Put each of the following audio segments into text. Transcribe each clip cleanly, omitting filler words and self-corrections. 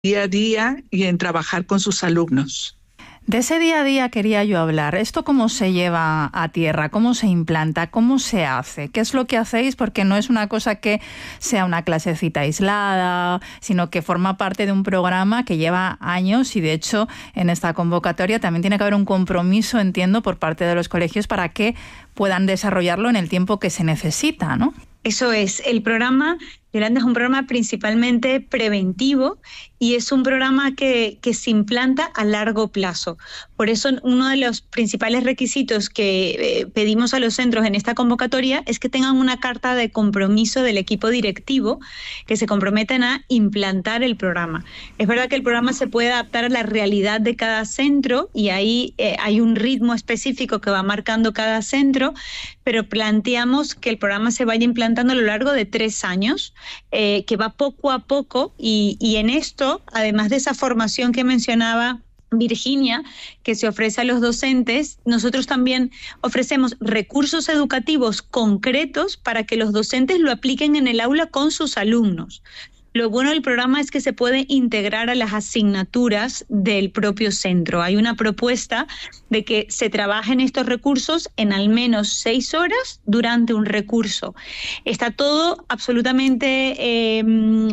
día a día y en trabajar con sus alumnos. De ese día a día quería yo hablar. ¿Esto cómo se lleva a tierra? ¿Cómo se implanta? ¿Cómo se hace? ¿Qué es lo que hacéis? Porque no es una cosa que sea una clasecita aislada, sino que forma parte de un programa que lleva años y, de hecho, en esta convocatoria también tiene que haber un compromiso, entiendo, por parte de los colegios para que puedan desarrollarlo en el tiempo que se necesita, ¿no? Eso es. El programa, Yolanda, es un programa principalmente preventivo y es un programa que se implanta a largo plazo. Por eso uno de los principales requisitos que pedimos a los centros en esta convocatoria es que tengan una carta de compromiso del equipo directivo que se comprometen a implantar el programa. Es verdad que el programa se puede adaptar a la realidad de cada centro y ahí hay un ritmo específico que va marcando cada centro, pero planteamos que el programa se vaya implantando a lo largo de 3 años, que va poco a poco y en esto, además de esa formación que mencionaba Virginia, que se ofrece a los docentes, nosotros también ofrecemos recursos educativos concretos para que los docentes lo apliquen en el aula con sus alumnos. Lo bueno del programa es que se puede integrar a las asignaturas del propio centro. Hay una propuesta de que se trabajen estos recursos en al menos 6 horas durante un recurso. Está todo absolutamente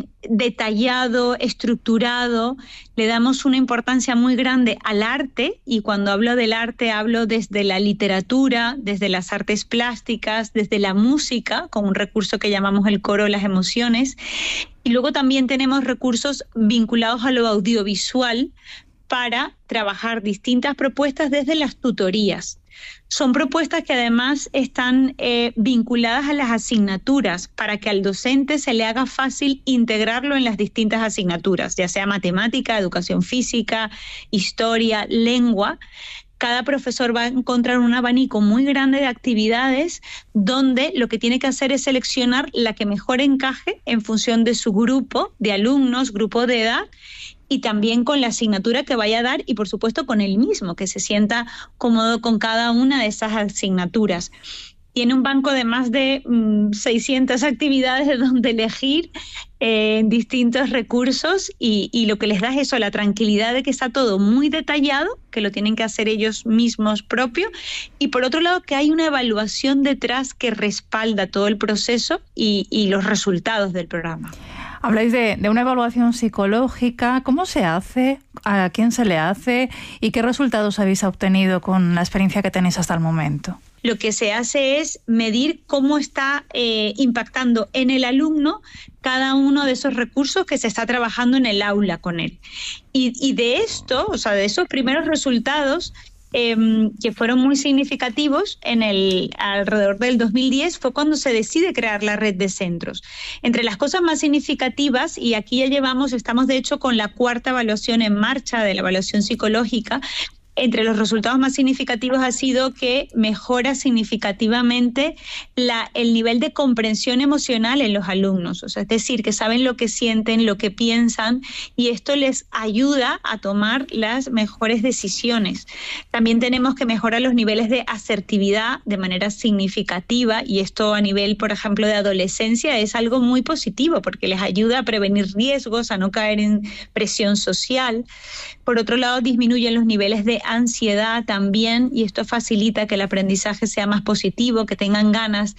detallado, estructurado. Le damos una importancia muy grande al arte, y cuando hablo del arte hablo desde la literatura, desde las artes plásticas, desde la música, con un recurso que llamamos el coro de las emociones. Y luego también tenemos recursos vinculados a lo audiovisual para trabajar distintas propuestas desde las tutorías. Son propuestas que además están vinculadas a las asignaturas para que al docente se le haga fácil integrarlo en las distintas asignaturas, ya sea matemática, educación física, historia, lengua. Cada profesor va a encontrar un abanico muy grande de actividades donde lo que tiene que hacer es seleccionar la que mejor encaje en función de su grupo de alumnos, grupo de edad, y también con la asignatura que vaya a dar y, por supuesto, con él mismo, que se sienta cómodo con cada una de esas asignaturas. Tiene un banco de más de 600 actividades de donde elegir distintos recursos y lo que les da es eso, la tranquilidad de que está todo muy detallado, que lo tienen que hacer ellos mismos propio, y por otro lado que hay una evaluación detrás que respalda todo el proceso y los resultados del programa. Habláis de una evaluación psicológica. ¿Cómo se hace? ¿A quién se le hace? ¿Y qué resultados habéis obtenido con la experiencia que tenéis hasta el momento? Lo que se hace es medir cómo está impactando en el alumno cada uno de esos recursos que se está trabajando en el aula con él. Y de esto, o sea, de esos primeros resultados, que fueron muy significativos alrededor del 2010, fue cuando se decide crear la red de centros. Entre las cosas más significativas, y aquí ya estamos de hecho con la 4ª evaluación en marcha de la evaluación psicológica, entre los resultados más significativos ha sido que mejora significativamente el nivel de comprensión emocional en los alumnos. O sea, es decir, que saben lo que sienten, lo que piensan, y esto les ayuda a tomar las mejores decisiones. También tenemos que mejorar los niveles de asertividad de manera significativa, y esto a nivel, por ejemplo, de adolescencia es algo muy positivo porque les ayuda a prevenir riesgos, a no caer en presión social. Por otro lado, disminuyen los niveles de ansiedad también, y esto facilita que el aprendizaje sea más positivo, que tengan ganas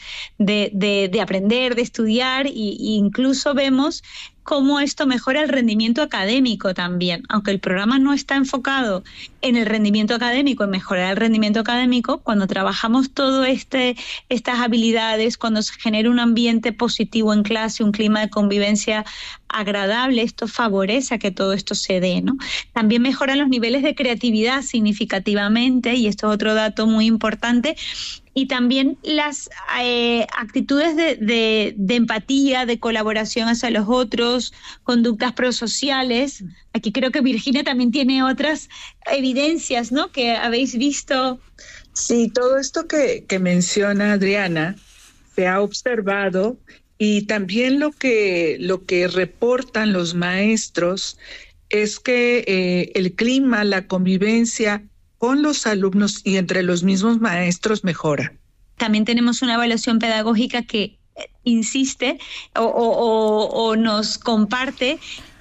de aprender, de estudiar, y incluso vemos cómo esto mejora el rendimiento académico también. Aunque el programa no está enfocado en el rendimiento académico, en mejorar el rendimiento académico, cuando trabajamos todo estas habilidades, cuando se genera un ambiente positivo en clase, un clima de convivencia agradable, esto favorece a que todo esto se dé, ¿no? También mejoran los niveles de creatividad significativamente, y esto es otro dato muy importante, y también las actitudes de empatía, de colaboración hacia los otros, conductas prosociales. Aquí creo que Virginia también tiene otras evidencias, ¿no?, que habéis visto. Sí, todo esto que menciona Adriana se ha observado, y también lo que reportan los maestros es que el clima, la convivencia con los alumnos y entre los mismos maestros mejora. También tenemos una evaluación pedagógica que insiste o nos comparte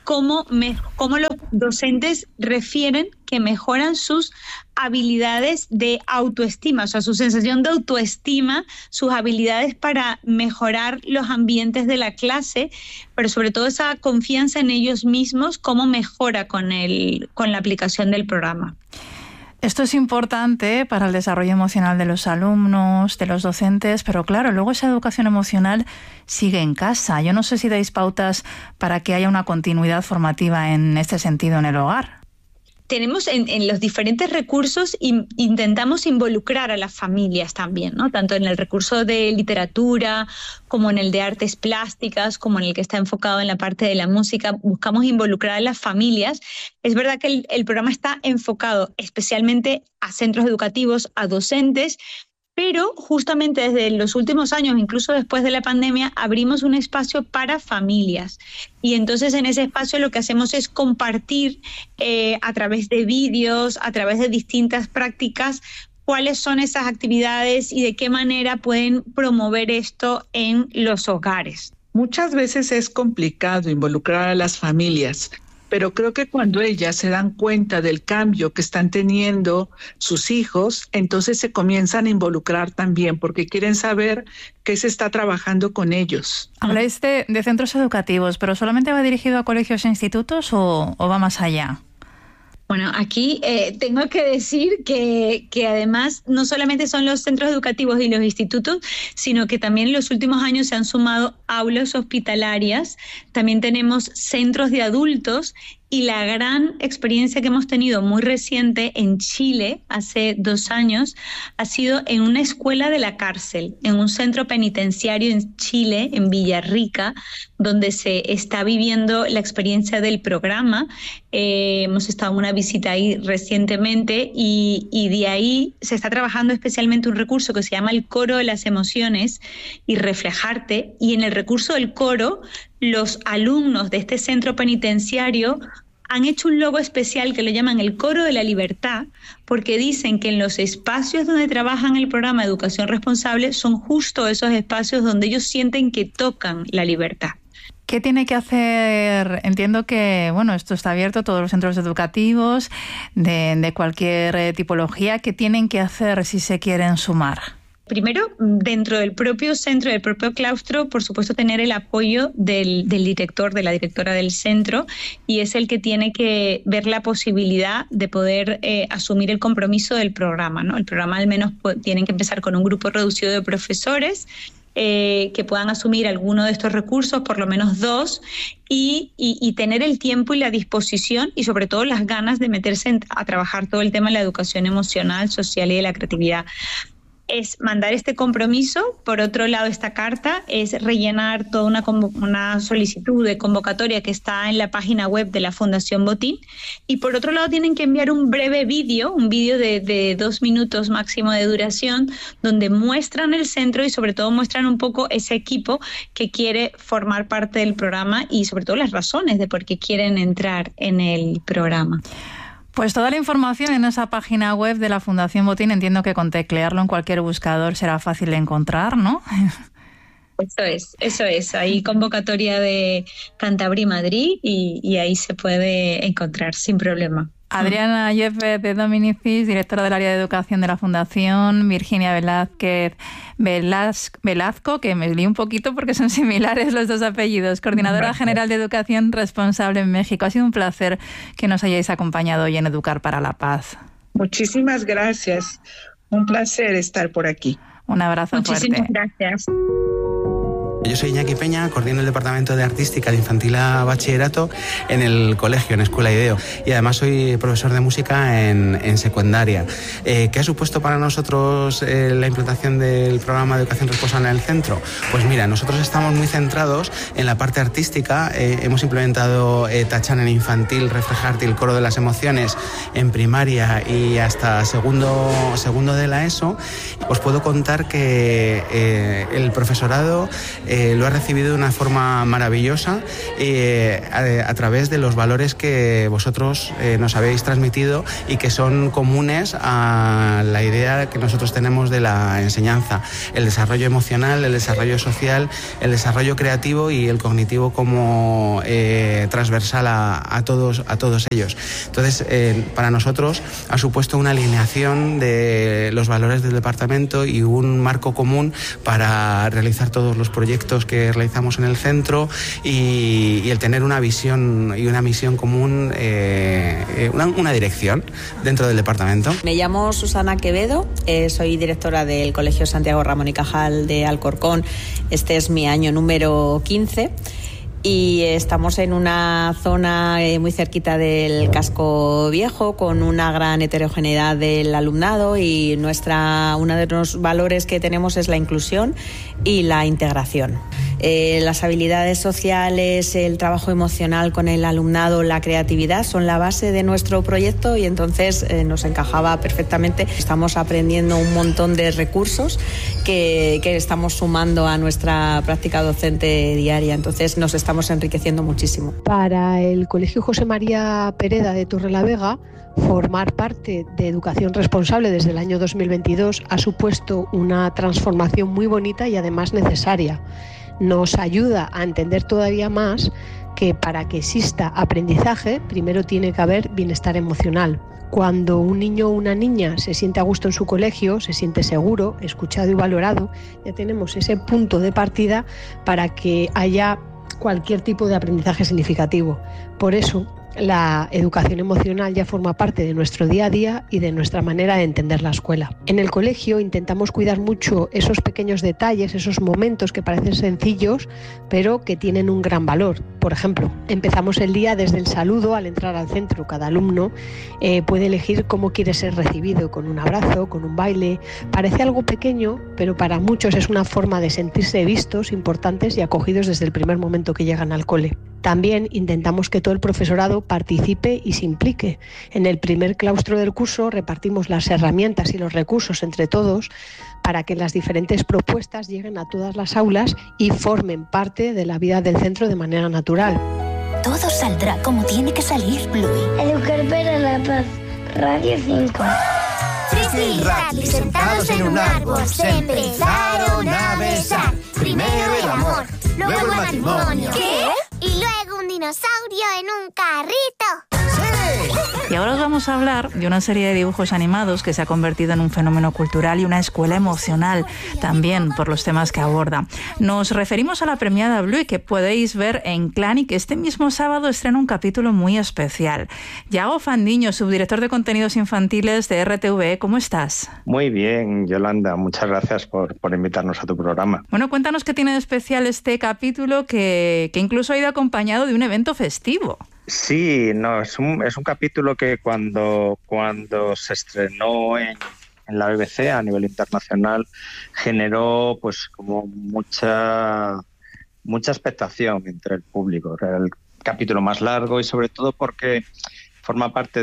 cómo los docentes refieren que mejoran sus habilidades de autoestima, o sea, su sensación de autoestima, sus habilidades para mejorar los ambientes de la clase, pero sobre todo esa confianza en ellos mismos, cómo mejora con la aplicación del programa. Esto es importante para el desarrollo emocional de los alumnos, de los docentes, pero claro, luego esa educación emocional sigue en casa. Yo no sé si dais pautas para que haya una continuidad formativa en este sentido en el hogar. Tenemos en los diferentes recursos, intentamos involucrar a las familias también, ¿no? Tanto en el recurso de literatura como en el de artes plásticas, como en el que está enfocado en la parte de la música. Buscamos involucrar a las familias. Es verdad que el programa está enfocado especialmente a centros educativos, a docentes, pero justamente desde los últimos años, incluso después de la pandemia, abrimos un espacio para familias. Y entonces en ese espacio lo que hacemos es compartir a través de vídeos, a través de distintas prácticas, cuáles son esas actividades y de qué manera pueden promover esto en los hogares. Muchas veces es complicado involucrar a las familias, pero creo que cuando ellas se dan cuenta del cambio que están teniendo sus hijos, entonces se comienzan a involucrar también, porque quieren saber qué se está trabajando con ellos. Habláis de centros educativos, pero ¿solamente va dirigido a colegios e institutos o va más allá? Bueno, aquí tengo que decir que además no solamente son los centros educativos y los institutos, sino que también en los últimos años se han sumado aulas hospitalarias, también tenemos centros de adultos y la gran experiencia que hemos tenido muy reciente en Chile, hace 2 años, ha sido en una escuela de la cárcel, en un centro penitenciario en Chile, en Villarrica, donde se está viviendo la experiencia del programa. Hemos estado en una visita ahí recientemente y de ahí se está trabajando especialmente un recurso que se llama el coro de las emociones y reflejarte. Y en el recurso del coro, los alumnos de este centro penitenciario han hecho un logo especial que lo llaman el Coro de la Libertad, porque dicen que en los espacios donde trabajan el programa de Educación Responsable son justo esos espacios donde ellos sienten que tocan la libertad. ¿Qué tiene que hacer? Entiendo que, bueno, esto está abierto a todos los centros educativos de cualquier tipología. ¿Qué tienen que hacer si se quieren sumar? Primero, dentro del propio centro, del propio claustro, por supuesto, tener el apoyo del director, de la directora del centro, y es el que tiene que ver la posibilidad de poder asumir el compromiso del programa, ¿no? El programa al menos tienen que empezar con un grupo reducido de profesores que puedan asumir alguno de estos recursos, por lo menos 2, y tener el tiempo y la disposición y sobre todo las ganas de meterse a trabajar todo el tema de la educación emocional, social y de la creatividad. Es mandar este compromiso. Por otro lado, esta carta es rellenar toda una solicitud de convocatoria que está en la página web de la Fundación Botín. Y por otro lado, tienen que enviar un breve vídeo, un vídeo de 2 minutos máximo de duración, donde muestran el centro y sobre todo muestran un poco ese equipo que quiere formar parte del programa y sobre todo las razones de por qué quieren entrar en el programa. Pues toda la información en esa página web de la Fundación Botín, entiendo que con teclearlo en cualquier buscador será fácil de encontrar, ¿no? Eso es. Hay convocatoria de Cantabria y Madrid y ahí se puede encontrar sin problema. Adriana Yepes de Dominicis, directora del área de educación de la Fundación, Virginia Velasco, que me lío un poquito porque son similares los 2 apellidos, coordinadora general de Educación Responsable en México. Ha sido un placer que nos hayáis acompañado hoy en Educar para la Paz. Muchísimas gracias. Un placer estar por aquí. Un abrazo fuerte. Muchísimas gracias. Yo soy Iñaki Peña, coordino el Departamento de Artística de Infantil a Bachillerato en el colegio, en Escuela Ideo, y además soy profesor de música en secundaria. ¿Qué ha supuesto para nosotros la implantación del programa de educación responsable en el centro? Pues mira, nosotros estamos muy centrados en la parte artística. Hemos implementado Tachan en infantil, Reflejarte y el coro de las emociones en primaria y hasta segundo de la ESO. Os puedo contar que el profesorado lo ha recibido de una forma maravillosa a través de los valores que vosotros nos habéis transmitido y que son comunes a la idea que nosotros tenemos de la enseñanza: el desarrollo emocional, el desarrollo social, el desarrollo creativo y el cognitivo como transversal a todos ellos. Entonces, para nosotros ha supuesto una alineación de los valores del departamento y un marco común para realizar todos los proyectos que realizamos en el centro y el tener una visión y una misión común, una dirección dentro del departamento. Me llamo Susana Quevedo, soy directora del Colegio Santiago Ramón y Cajal de Alcorcón. Este es mi año número 15. Y estamos en una zona muy cerquita del casco viejo, con una gran heterogeneidad del alumnado, y uno de los valores que tenemos es la inclusión y la integración. Las habilidades sociales, el trabajo emocional con el alumnado, la creatividad son la base de nuestro proyecto, y entonces nos encajaba perfectamente. Estamos aprendiendo un montón de recursos que estamos sumando a nuestra práctica docente diaria, entonces nos estamos enriqueciendo muchísimo. Para el Colegio José María Pereda de Torrelavega, formar parte de Educación Responsable desde el año 2022 ha supuesto una transformación muy bonita y además necesaria. Nos ayuda a entender todavía más que para que exista aprendizaje, primero tiene que haber bienestar emocional. Cuando un niño o una niña se siente a gusto en su colegio, se siente seguro, escuchado y valorado, ya tenemos ese punto de partida para que haya cualquier tipo de aprendizaje significativo. Por eso, la educación emocional ya forma parte de nuestro día a día y de nuestra manera de entender la escuela. En el colegio intentamos cuidar mucho esos pequeños detalles, esos momentos que parecen sencillos, pero que tienen un gran valor. Por ejemplo, empezamos el día desde el saludo al entrar al centro. Cada alumno puede elegir cómo quiere ser recibido, con un abrazo, con un baile. Parece algo pequeño, pero para muchos es una forma de sentirse vistos, importantes y acogidos desde el primer momento que llegan al cole. También intentamos que todo el profesorado participe y se implique. En el primer claustro del curso repartimos las herramientas y los recursos entre todos para que las diferentes propuestas lleguen a todas las aulas y formen parte de la vida del centro de manera natural. Todo saldrá como tiene que salir, Bluey. Educar para la paz. Radio 5. Frisbee y Radley sentados en un árbol se empezaron a besar. Primero el amor, luego el matrimonio. ¿Qué? Y luego un dinosaurio en un carrito. Y ahora os vamos a hablar de una serie de dibujos animados que se ha convertido en un fenómeno cultural y una escuela emocional, también por los temas que aborda. Nos referimos a la premiada Bluey, que podéis ver en Clan y que este mismo sábado estrena un capítulo muy especial. Yago Fandiño, subdirector de contenidos infantiles de RTV, ¿cómo estás? Muy bien, Yolanda, muchas gracias por invitarnos a tu programa. Bueno, cuéntanos qué tiene de especial este capítulo que incluso ha ido acompañado de un evento festivo. Sí, no, es un capítulo que cuando se estrenó en la BBC a nivel internacional generó pues como mucha expectación entre el público. Era el capítulo más largo y sobre todo porque forma parte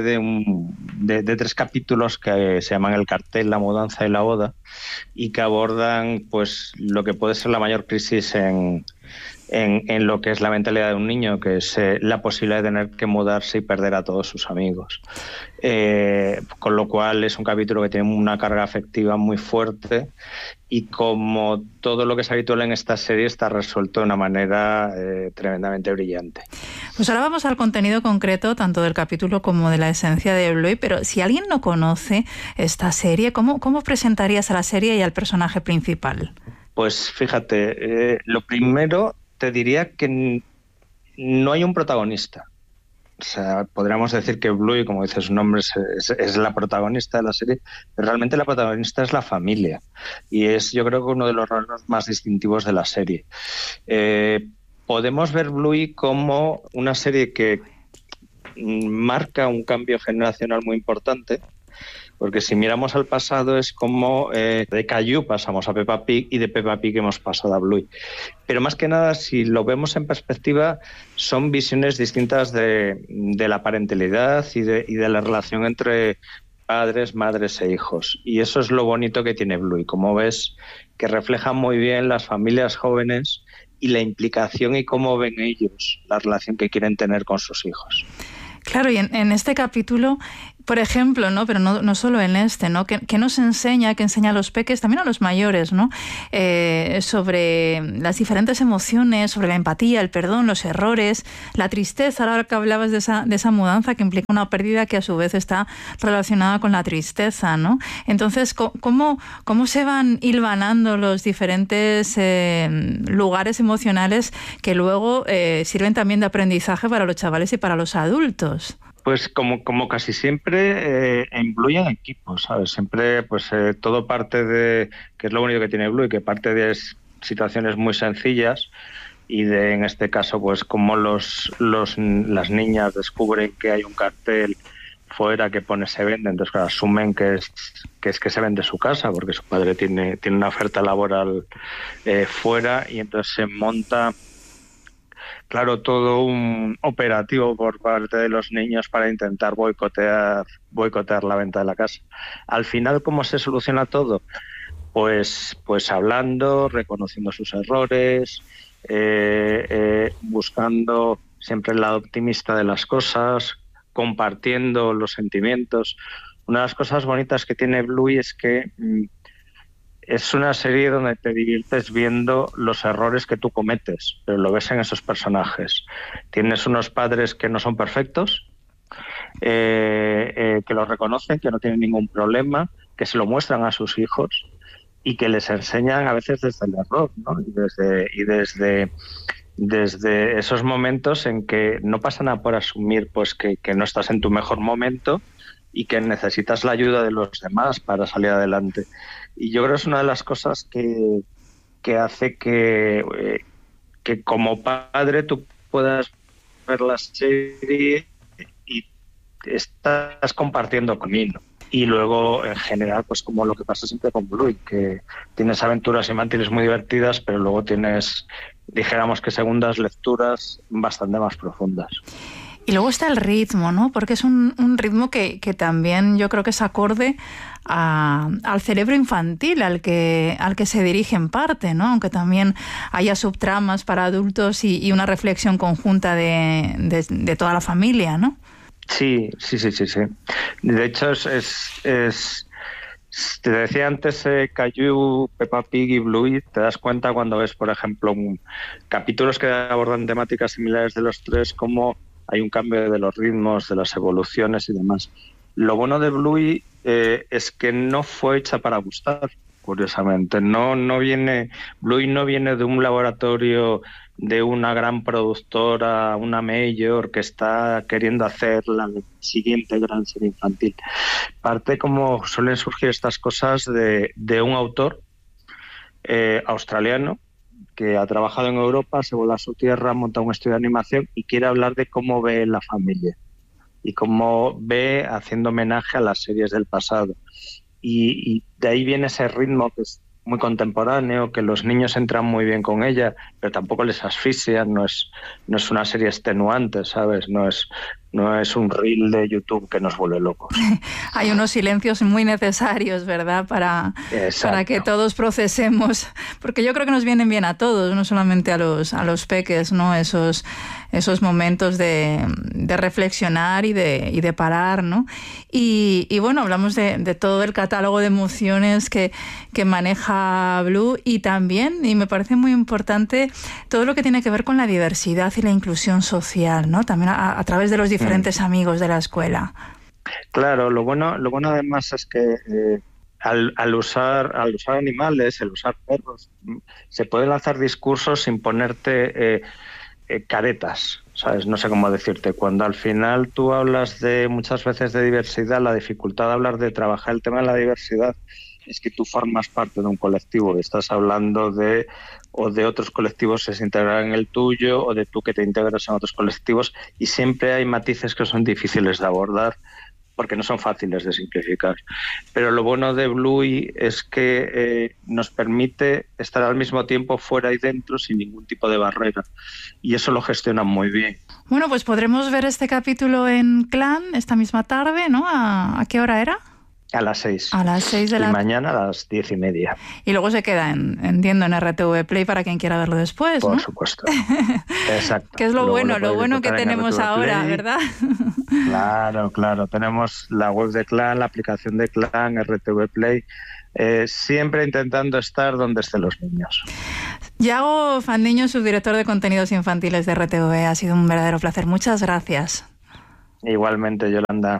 de 3 capítulos que se llaman El cartel, la mudanza y la boda, y que abordan pues lo que puede ser la mayor crisis en lo que es la mentalidad de un niño, que es la posibilidad de tener que mudarse y perder a todos sus amigos. Con lo cual es un capítulo que tiene una carga afectiva muy fuerte y, como todo lo que es habitual en esta serie, está resuelto de una manera tremendamente brillante. Pues ahora vamos al contenido concreto, tanto del capítulo como de la esencia de Bluey, pero si alguien no conoce esta serie, ¿cómo presentarías a la serie y al personaje principal? Pues fíjate, lo primero te diría que no hay un protagonista. O sea, podríamos decir que Bluey, como dice su nombre, es la protagonista de la serie, pero realmente la protagonista es la familia. Y es, yo creo, que uno de los rasgos más distintivos de la serie. Podemos ver Bluey como una serie que marca un cambio generacional muy importante, porque si miramos al pasado es como de Caillou pasamos a Peppa Pig y de Peppa Pig hemos pasado a Bluey. Pero más que nada, si lo vemos en perspectiva, son visiones distintas de la parentalidad y de la relación entre padres, madres e hijos. Y eso es lo bonito que tiene Bluey, como ves, que refleja muy bien las familias jóvenes y la implicación y cómo ven ellos la relación que quieren tener con sus hijos. Claro, y en este capítulo, por ejemplo, ¿no? Pero no solo en este, ¿no? Que nos enseña, que enseña a los peques, también a los mayores, ¿no? Sobre las diferentes emociones, sobre la empatía, el perdón, los errores, la tristeza. Ahora que hablabas de esa mudanza que implica una pérdida que a su vez está relacionada con la tristeza, ¿no? Entonces, ¿cómo se van hilvanando los diferentes lugares emocionales que luego sirven también de aprendizaje para los chavales y para los adultos? Pues como casi siempre en Bluey en equipo, ¿sabes? Siempre pues todo parte de, que es lo bonito que tiene Bluey, que parte de situaciones muy sencillas y de, en este caso, pues como las niñas descubren que hay un cartel fuera que pone se vende, entonces claro, asumen que se vende su casa porque su padre tiene una oferta laboral fuera, y entonces se monta, claro, todo un operativo por parte de los niños para intentar boicotear la venta de la casa. Al final, ¿cómo se soluciona todo? Pues hablando, reconociendo sus errores, buscando siempre el lado optimista de las cosas, compartiendo los sentimientos. Una de las cosas bonitas que tiene Bluey es que es una serie donde te diviertes viendo los errores que tú cometes, pero lo ves en esos personajes. Tienes unos padres que no son perfectos, que lo reconocen, que no tienen ningún problema, que se lo muestran a sus hijos y que les enseñan a veces desde el error, ¿no? Y desde esos momentos en que no pasa nada por asumir pues que no estás en tu mejor momento y que necesitas la ayuda de los demás para salir adelante. Y yo creo que es una de las cosas que hace que como padre tú puedas ver la serie y estás compartiendo conmigo. Y luego, en general, pues como lo que pasa siempre con Bluey, que tienes aventuras infantiles muy divertidas, pero luego tienes, dijéramos que segundas lecturas bastante más profundas. Y luego está el ritmo, ¿no? Porque es un ritmo que también yo creo que es acorde al cerebro infantil al que se dirige en parte, ¿no? Aunque también haya subtramas para adultos y una reflexión conjunta de toda la familia, ¿no? Sí. De hecho, te decía antes Caillou, Peppa Pig y Bluey, te das cuenta cuando ves, por ejemplo, capítulos que abordan temáticas similares de los tres, como hay un cambio de los ritmos, de las evoluciones y demás. Lo bueno de Bluey es que no fue hecha para gustar, curiosamente. Bluey no viene de un laboratorio de una gran productora, una mayor, que está queriendo hacer la siguiente gran serie infantil. Parte, como suelen surgir estas cosas, de un autor australiano que ha trabajado en Europa, se vuelve a su tierra, monta un estudio de animación y quiere hablar de cómo ve la familia y cómo ve haciendo homenaje a las series del pasado. Y de ahí viene ese ritmo que es muy contemporáneo, que los niños entran muy bien con ella, pero tampoco les asfixia, no es una serie extenuante, ¿sabes? No es un reel de YouTube que nos vuelve locos. Hay unos silencios muy necesarios, ¿verdad? Para que todos procesemos, porque yo creo que nos vienen bien a todos, no solamente a los peques, ¿no? Esos momentos de reflexionar y de parar, ¿no? Y bueno, hablamos de todo el catálogo de emociones que maneja Blue, y también, y me parece muy importante, todo lo que tiene que ver con la diversidad y la inclusión social, ¿no? También a través de los diferentes amigos de la escuela. Claro, lo bueno además es que al usar animales, al usar perros, se pueden lanzar discursos sin ponerte caretas, ¿sabes? No sé cómo decirte. Cuando al final tú hablas muchas veces de diversidad, la dificultad de hablar de trabajar el tema de la diversidad es que tú formas parte de un colectivo, estás hablando de otros colectivos que se integran en el tuyo, o de tú que te integras en otros colectivos, y siempre hay matices que son difíciles de abordar porque no son fáciles de simplificar. Pero lo bueno de Bluey es que nos permite estar al mismo tiempo fuera y dentro sin ningún tipo de barrera, y eso lo gestionan muy bien. Bueno, pues podremos ver este capítulo en Clan esta misma tarde, ¿no? ¿A qué hora era? A las 6. A las 6 de la... Y mañana a las 10:30. Y luego se queda, entiendo, en RTV Play para quien quiera verlo después, ¿no? Por supuesto. Exacto. Que es lo bueno que tenemos ahora, ¿verdad? Claro. Tenemos la web de Clan, la aplicación de Clan, RTV Play, siempre intentando estar donde estén los niños. Yago Fandiño, subdirector de contenidos infantiles de RTV, ha sido un verdadero placer. Muchas gracias. Igualmente, Yolanda.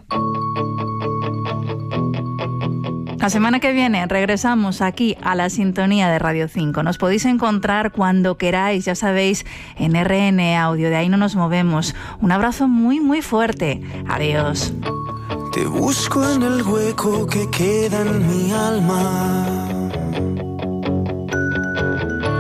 La semana que viene regresamos aquí a la sintonía de Radio 5. Nos podéis encontrar cuando queráis, ya sabéis, en RN Audio. De ahí no nos movemos. Un abrazo muy, muy fuerte. Adiós. Te busco en el hueco que queda en mi alma.